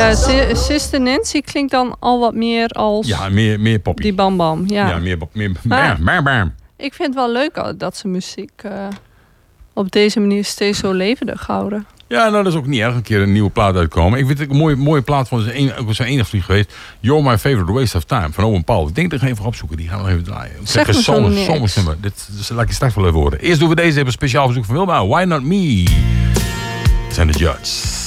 Sister Nancy klinkt dan al wat meer als... Ja, meer poppy. Die Bam Bam, ja. Ja, meer bam. Ik vind het wel leuk dat ze muziek op deze manier steeds zo levendig houden. Ja, nou dat is ook niet erg. Een keer een nieuwe plaat uitkomen. Ik vind het een mooie plaat van zijn enige vriend geweest. You're My Favorite Waste of Time van Owen Paul. Ik denk dat ik even opzoeken. Die gaan we nog even draaien. Zeg me zo niks. Dit laat ik straks wel even horen. Eerst doen we deze even speciaal verzoek van Wilma. Why Not Me? Dat zijn de Judds.